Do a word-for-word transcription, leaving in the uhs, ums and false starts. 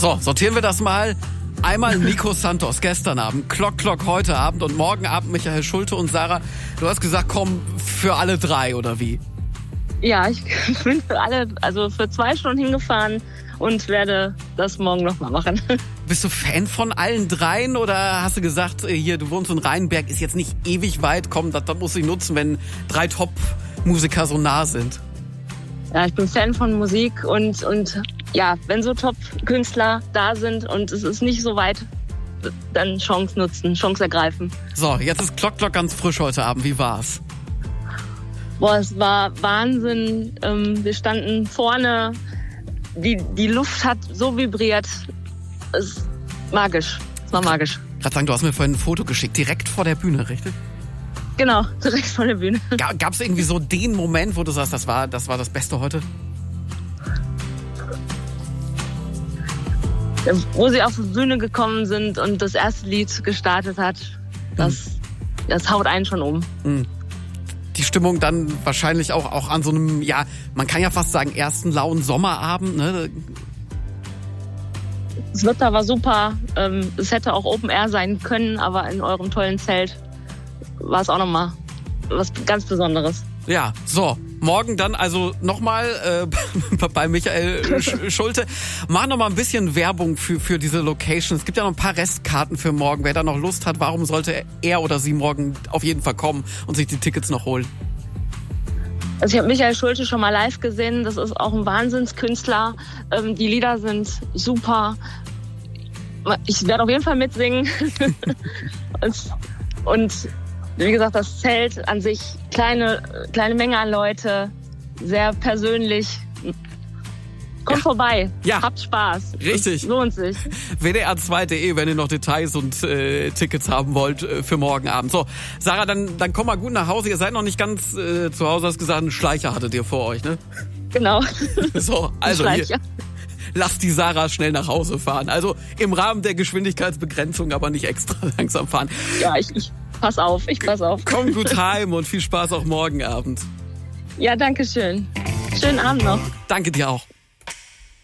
So, sortieren wir das mal. Einmal Nico Santos gestern Abend, Klock Klock heute Abend und morgen Abend Michael Schulte und Sarah. Du hast gesagt, komm für alle drei, oder wie? Ja, ich bin für alle, also für zwei Stunden hingefahren und werde das morgen nochmal machen. Bist du Fan von allen dreien oder hast du gesagt, hier, du wohnst in Rheinberg, ist jetzt nicht ewig weit, komm, das, das muss ich nutzen, wenn drei Top-Musiker so nah sind? Ja, ich bin Fan von Musik und, und ja, wenn so Top-Künstler da sind und es ist nicht so weit, dann Chance nutzen, Chance ergreifen. So, jetzt ist Klock Klock ganz frisch heute Abend. Wie war's? Boah, es war Wahnsinn. Ähm, wir standen vorne, die, die Luft hat so vibriert. Es ist magisch. Es war magisch. Ich gerade sagen, du hast mir vorhin ein Foto geschickt, direkt vor der Bühne, richtig? Genau, direkt vor der Bühne. Gab es irgendwie so den Moment, wo du sagst, das war, das war das Beste heute? Wo sie auf die Bühne gekommen sind und das erste Lied gestartet hat, das, mhm. das haut einen schon um. Mhm. Die Stimmung dann wahrscheinlich auch, auch an so einem, ja, man kann ja fast sagen, ersten lauen Sommerabend, ne? Das Wetter war super. Es hätte auch Open Air sein können, aber in eurem tollen Zelt war es auch nochmal was ganz Besonderes. Ja, so, morgen dann also nochmal äh, bei Michael Schulte. Mach noch mal ein bisschen Werbung für, für diese Location. Es gibt ja noch ein paar Restkarten für morgen. Wer da noch Lust hat, warum sollte er oder sie morgen auf jeden Fall kommen und sich die Tickets noch holen? Also ich habe Michael Schulte schon mal live gesehen. Das ist auch ein Wahnsinnskünstler. Ähm, die Lieder sind super. Ich werde auf jeden Fall mitsingen. und, und wie gesagt, das Zelt an sich, kleine, kleine Menge an Leute, sehr persönlich. Kommt ja. vorbei, ja. habt Spaß. Richtig. Es lohnt sich. W D R zwei punkt de, wenn ihr noch Details und äh, Tickets haben wollt äh, für morgen Abend. So, Sarah, dann, dann komm mal gut nach Hause. Ihr seid noch nicht ganz äh, zu Hause, hast gesagt, einen Schleicher hattet ihr vor euch, ne? Genau. So, also hier, lasst die Sarah schnell nach Hause fahren. Also im Rahmen der Geschwindigkeitsbegrenzung, aber nicht extra langsam fahren. Ja, ich, ich pass auf, ich pass auf. Komm gut heim und viel Spaß auch morgen Abend. Ja, danke schön. Schönen Abend noch. Danke dir auch.